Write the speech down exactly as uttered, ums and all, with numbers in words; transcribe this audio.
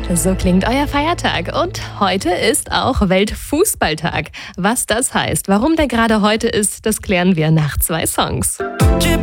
So klingt euer Feiertag. Und heute ist auch Weltfußballtag. Was das heißt, warum der gerade heute ist, das klären wir nach zwei Songs.